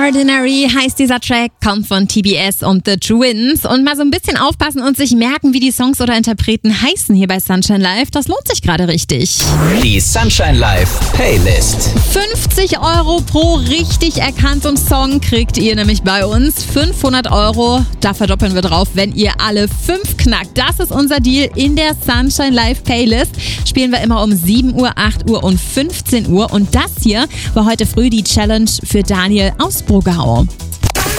Ordinary heißt dieser Track, kommt von TBS und The Twins. Und mal so ein bisschen aufpassen und sich merken, wie die Songs oder Interpreten heißen hier bei Sunshine Live. Das lohnt sich gerade richtig. Die Sunshine Live Playlist. 50 € pro richtig erkanntem Song kriegt ihr nämlich bei uns. 500 €, da verdoppeln wir drauf, wenn ihr alle 5 knackt. Das ist unser Deal in der Sunshine Live Playlist. Spielen wir immer um 7 Uhr, 8 Uhr und 15 Uhr. Und das hier war heute früh die Challenge für Daniel aus Brugau.